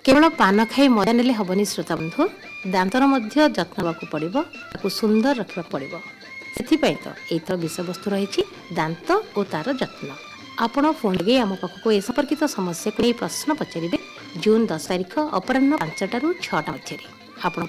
केवल पान खाई मजा नेले हबनी श्रोता बंधु दांतर मध्य जत्न नेबाकु पड़िबो ताकु सुंदर रखबा पड़िबो सेथिपई तो एतर विषय वस्तु रही दांत और तार जत्न। आपण फोन लगे आम पाखक ए संपर्कित समस्या को प्रश्न पचारे जून 10 तारिख अपराह 5 टा 6 टा मध्य।